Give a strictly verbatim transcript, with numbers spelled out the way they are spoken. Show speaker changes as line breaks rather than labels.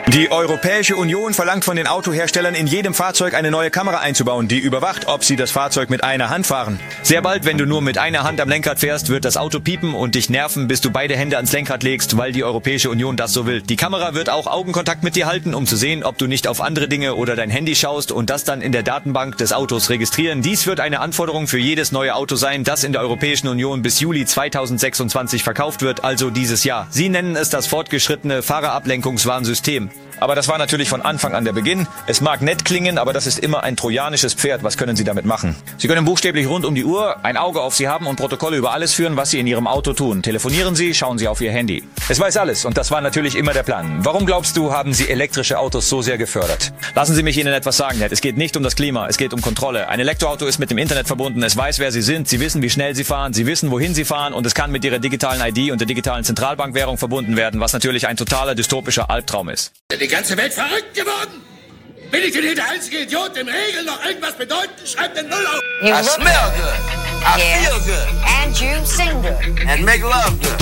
Die Europäische Union verlangt von den Autoherstellern, in jedem Fahrzeug eine neue Kamera einzubauen, die überwacht, ob sie das Fahrzeug mit einer Hand fahren. Sehr bald, wenn du nur mit einer Hand am Lenkrad fährst, wird das Auto piepen und dich nerven, bis du beide Hände ans Lenkrad legst, weil die Europäische Union das so will. Die Kamera wird auch Augenkontakt mit dir halten, um zu sehen, ob du nicht auf andere Dinge oder dein Handy schaust und das dann in der Datenbank des Autos registrieren. Dies wird eine Anforderung für jedes neue Auto sein, das in der Europäischen Union bis Juli zweitausendsechsundzwanzig verkauft wird, also dieses Jahr. Sie nennen es das fortgeschrittene Fahrerablenkungswarnsystem. Aber das war natürlich von Anfang an der Beginn. Es mag nett klingen, aber das ist immer ein trojanisches Pferd. Was können Sie damit machen? Sie können buchstäblich rund um die Uhr ein Auge auf Sie haben und Protokolle über alles führen, was Sie in Ihrem Auto tun. Telefonieren Sie, schauen Sie auf Ihr Handy. Es weiß alles und das war natürlich immer der Plan. Warum glaubst du, haben Sie elektrische Autos so sehr gefördert? Lassen Sie mich Ihnen etwas sagen, Ned. Es geht nicht um das Klima, es geht um Kontrolle. Ein Elektroauto ist mit dem Internet verbunden, es weiß, wer Sie sind, Sie wissen, wie schnell Sie fahren, Sie wissen, wohin Sie fahren und es kann mit Ihrer digitalen I D und der digitalen Zentralbankwährung verbunden werden, was natürlich ein totaler dystopischer Albtraum ist.
Die ganze Welt verrückt geworden? Bin ich denn hier der einzige Idiot, dem Regeln noch irgendwas bedeuten? Schreibt den Null auf.
I smell good. I
Yes.
feel good.
And you sing good.
And make love good.